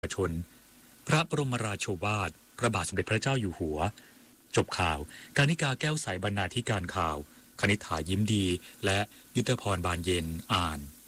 ชนพระบรมราโชวาทพระบาทสมเด็จพระเจ้าอยู่หัวจบข่าวกานิกาแก้วใสบรรณาธิการข่าวคณิษฐายิ้มดีและยุทธพรบานเย็นอ่าน